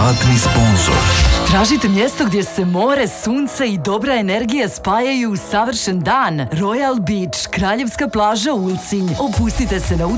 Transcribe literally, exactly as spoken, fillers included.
zlatni sponzor. Tražite mjesto gdje se more, sunce i dobra energija spajaju u savršen dan. Royal Beach, kraljevska plaža Ulcinj. Opustite se na